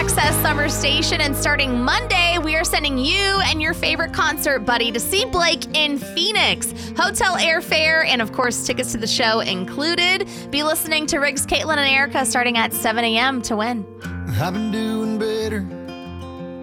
Access Summer Station, and starting Monday, we are sending you and your favorite concert buddy to see Blake in Phoenix. Hotel airfare and, of course, tickets to the show included. Be listening to Riggs, Caitlin, and Erica starting at 7 a.m. to win. I've been doing better